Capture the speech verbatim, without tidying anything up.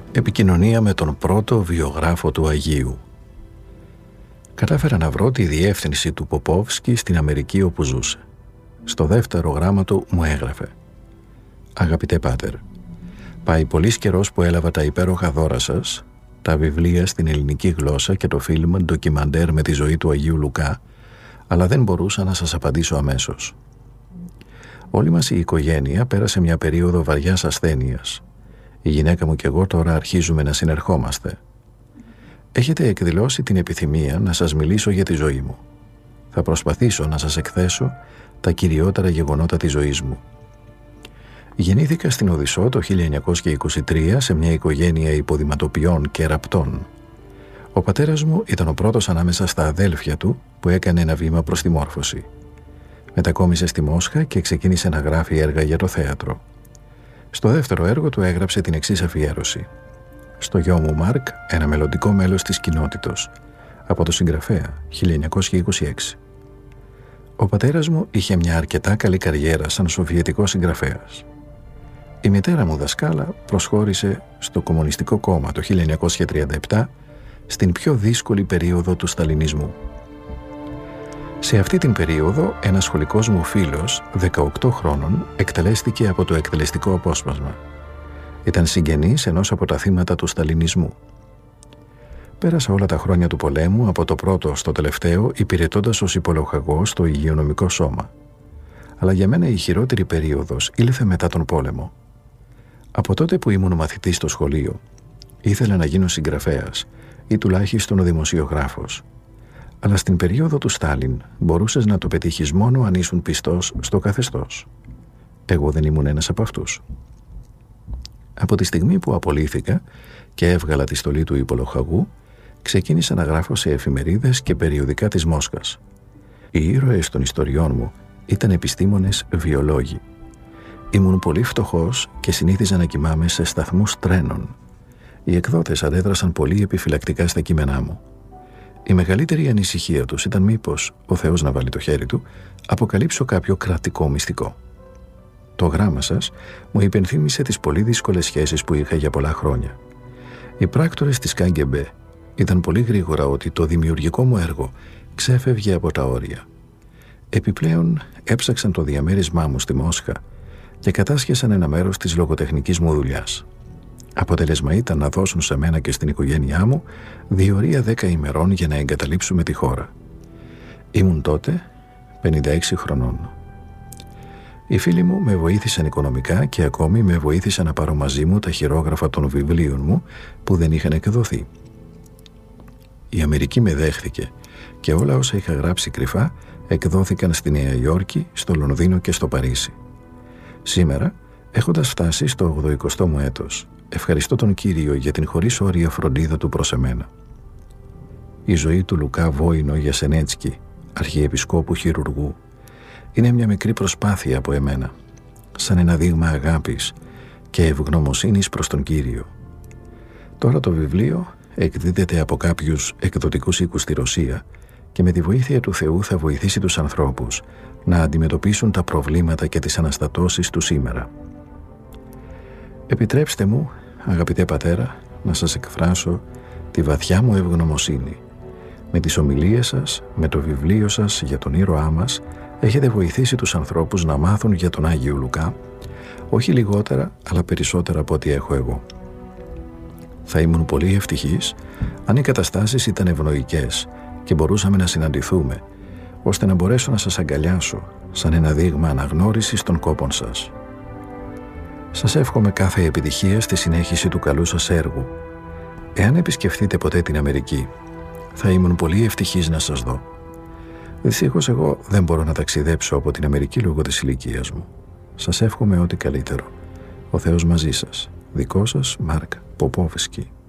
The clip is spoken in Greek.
Επικοινωνία με τον πρώτο βιογράφο του Αγίου. Κατάφερα να βρω τη διεύθυνση του Ποπόφσκι στην Αμερική όπου ζούσε. Στο δεύτερο γράμμα του μου έγραφε: «Αγαπητέ Πάτερ, πάει πολύς καιρός που έλαβα τα υπέροχα δώρα σας, τα βιβλία στην ελληνική γλώσσα και το φιλμ ντοκιμαντέρ με τη ζωή του Αγίου Λουκά, αλλά δεν μπορούσα να σας απαντήσω αμέσως. Όλη μας η οικογένεια πέρασε μια περίοδο βαριάς ασθένειας. Η γυναίκα μου και εγώ τώρα αρχίζουμε να συνερχόμαστε. Έχετε εκδηλώσει την επιθυμία να σας μιλήσω για τη ζωή μου. Θα προσπαθήσω να σας εκθέσω τα κυριότερα γεγονότα της ζωής μου. Γεννήθηκα στην Οδυσσό το χίλια εννιακόσια είκοσι τρία σε μια οικογένεια υποδηματοποιών και ραπτών. Ο πατέρας μου ήταν ο πρώτος ανάμεσα στα αδέλφια του που έκανε ένα βήμα προς τη μόρφωση. Μετακόμισε στη Μόσχα και ξεκίνησε να γράφει έργα για το θέατρο. Στο δεύτερο έργο του έγραψε την εξής αφιέρωση: «Στο γιο μου Μάρκ, ένα μελλοντικό μέλος της κοινότητος», από το συγγραφέα, χίλια εννιακόσια είκοσι έξι. Ο πατέρας μου είχε μια αρκετά καλή καριέρα σαν σοβιετικός συγγραφέας. Η μητέρα μου δασκάλα προσχώρησε στο Κομμουνιστικό Κόμμα το χίλια εννιακόσια τριάντα επτά, στην πιο δύσκολη περίοδο του σταλινισμού. Σε αυτή την περίοδο, ένας σχολικός μου φίλος, δεκαοκτώ χρόνων, εκτελέστηκε από το εκτελεστικό απόσπασμα. Ήταν συγγενής ενός από τα θύματα του σταλινισμού. Πέρασα όλα τα χρόνια του πολέμου, από το πρώτο στο τελευταίο, υπηρετώντας ως υπολοχαγός στο υγειονομικό σώμα. Αλλά για μένα η χειρότερη περίοδος ήλθε μετά τον πόλεμο. Από τότε που ήμουν μαθητής στο σχολείο, ήθελα να γίνω συγγραφέας ή τουλάχιστον ο δημοσιογράφος. Αλλά στην περίοδο του Στάλιν μπορούσες να το πετύχεις μόνο αν ήσουν πιστός στο καθεστώς. Εγώ δεν ήμουν ένας από αυτούς. Από τη στιγμή που απολύθηκα και έβγαλα τη στολή του υπολοχαγού, ξεκίνησα να γράφω σε εφημερίδες και περιοδικά της Μόσχας. Οι ήρωες των ιστοριών μου ήταν επιστήμονες βιολόγοι. Ήμουν πολύ φτωχός και συνήθιζα να κοιμάμαι σε σταθμούς τρένων. Οι εκδότες αντέδρασαν πολύ επιφυλακτικά στα κείμενά μου. Η μεγαλύτερη ανησυχία τους ήταν μήπως, ο Θεός να βάλει το χέρι του, αποκαλύψω κάποιο κρατικό μυστικό. Το γράμμα σας μου υπενθύμισε τις πολύ δύσκολες σχέσεις που είχα για πολλά χρόνια. Οι πράκτορες της Κα Γκε Μπε ήταν πολύ γρήγορα ότι το δημιουργικό μου έργο ξέφευγε από τα όρια. Επιπλέον έψαξαν το διαμέρισμά μου στη Μόσχα και κατάσχεσαν ένα μέρος της λογοτεχνικής μου δουλειάς. Αποτέλεσμα ήταν να δώσουν σε μένα και στην οικογένειά μου διορία δέκα ημερών για να εγκαταλείψουμε τη χώρα. Ήμουν τότε πενήντα έξι χρονών. Οι φίλοι μου με βοήθησαν οικονομικά και ακόμη με βοήθησαν να πάρω μαζί μου τα χειρόγραφα των βιβλίων μου που δεν είχαν εκδοθεί. Η Αμερική με δέχθηκε και όλα όσα είχα γράψει κρυφά εκδόθηκαν στη Νέα Υόρκη, στο Λονδίνο και στο Παρίσι. Σήμερα, έχοντας φτάσει στο ογδοηκοστό μου έτος, ευχαριστώ τον Κύριο για την χωρίς όρια φροντίδα του προς εμένα. Η ζωή του Λουκά Βόινο Γιασενέτσκι, αρχιεπισκόπου χειρουργού, είναι μια μικρή προσπάθεια από εμένα, σαν ένα δείγμα αγάπης και ευγνωμοσύνης προς τον Κύριο. Τώρα το βιβλίο εκδίδεται από κάποιους εκδοτικούς οίκους στη Ρωσία και με τη βοήθεια του Θεού θα βοηθήσει τους ανθρώπους να αντιμετωπίσουν τα προβλήματα και τις αναστατώσεις του σήμερα. Επιτρέψτε μου, αγαπητέ Πατέρα, να σας εκφράσω τη βαθιά μου ευγνωμοσύνη. Με τις ομιλίες σας, με το βιβλίο σας για τον ήρωά μας, έχετε βοηθήσει τους ανθρώπους να μάθουν για τον Άγιο Λουκά, όχι λιγότερα, αλλά περισσότερα από ό,τι έχω εγώ. Θα ήμουν πολύ ευτυχής αν οι καταστάσεις ήταν ευνοϊκές και μπορούσαμε να συναντηθούμε, ώστε να μπορέσω να σας αγκαλιάσω σαν ένα δείγμα αναγνώρισης των κόπων σας. Σας εύχομαι κάθε επιτυχία στη συνέχιση του καλού σας έργου. Εάν επισκεφτείτε ποτέ την Αμερική, θα ήμουν πολύ ευτυχής να σας δω. Δυστυχώς εγώ δεν μπορώ να ταξιδέψω από την Αμερική λόγω της ηλικίας μου. Σας εύχομαι ό,τι καλύτερο. Ο Θεός μαζί σας. Δικό σας Μάρκ Ποπόφσκι.